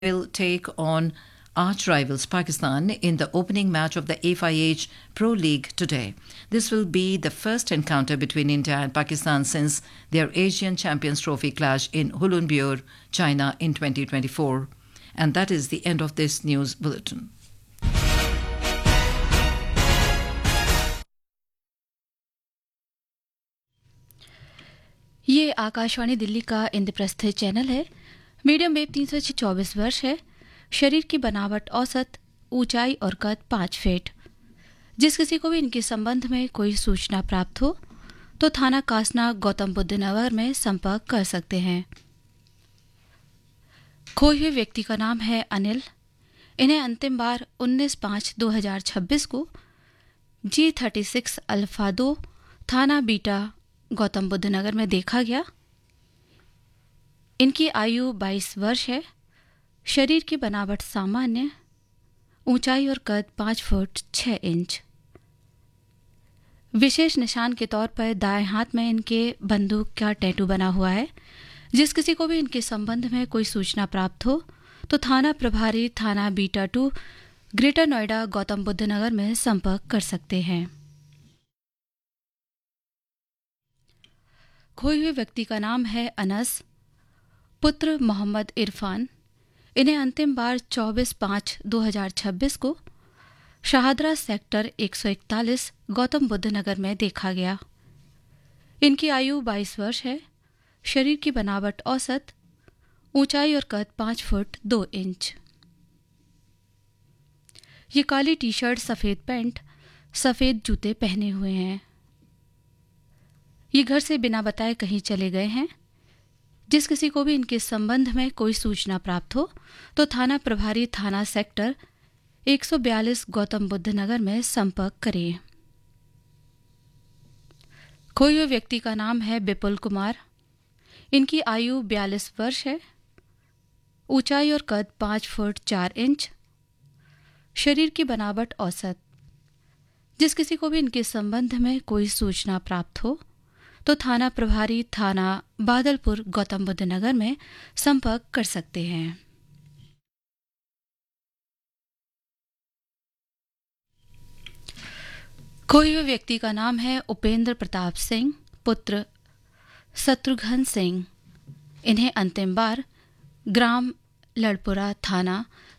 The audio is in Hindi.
will take on arch rivals Pakistan in the opening match of the FIH Pro League today. This will be the first encounter between India and Pakistan since their Asian Champions Trophy clash in Hulunbuir, China in 2024. And that is the end of this news bulletin. ये आकाशवाणी दिल्ली का इंद्रप्रस्थ चैनल है। मीडियम वेव 324 वर्ष है। शरीर की बनावट औसत, ऊंचाई और कद 5 फीट। जिस किसी को भी इनके संबंध में कोई सूचना प्राप्त हो तो थाना कासना गौतम बुद्ध नगर में संपर्क कर सकते हैं। खोए हुए व्यक्ति का नाम है अनिल। इन्हें अंतिम बार 19/5/2026 को G36 अल्फा 2 थाना बीटा गौतम बुद्ध नगर में देखा गया। इनकी आयु 22 वर्ष है। शरीर की बनावट सामान्य, ऊंचाई और कद 5 फुट 6 इंच। विशेष निशान के तौर पर दाएं हाथ में इनके बंदूक का टैटू बना हुआ है। जिस किसी को भी इनके संबंध में कोई सूचना प्राप्त हो तो थाना प्रभारी थाना बीटा 2 ग्रेटर नोएडा गौतम बुद्ध नगर में संपर्क कर सकते हैं। खोए हुए व्यक्ति का नाम है अनस, पुत्र मोहम्मद इरफान। इन्हें अंतिम बार 24/5/2026 को शाहदरा सेक्टर 141 गौतम बुद्ध नगर में देखा गया। इनकी आयु 22 वर्ष है। शरीर की बनावट औसत, ऊंचाई और कद 5 फुट 2 इंच। ये काली टी शर्ट, सफेद पैंट, सफेद जूते पहने हुए हैं। ये घर से बिना बताए कहीं चले गए हैं। जिस किसी को भी इनके संबंध में कोई सूचना प्राप्त हो तो थाना प्रभारी थाना सेक्टर 142 गौतम बुद्ध नगर में संपर्क करें। खोए हुए व्यक्ति का नाम है विपुल कुमार। इनकी आयु 42 वर्ष है। ऊंचाई और कद 5 फुट 4 इंच। शरीर की बनावट औसत। जिस किसी को भी इनके संबंध में कोई सूचना प्राप्त हो तो थाना प्रभारी थाना बादलपुर गौतम बुद्ध नगर में संपर्क कर सकते हैं। खोए हुए व्यक्ति का नाम है उपेंद्र प्रताप सिंह, पुत्र शत्रुघ्न सिंह। इन्हें अंतिम बार ग्राम लड़पुरा थाना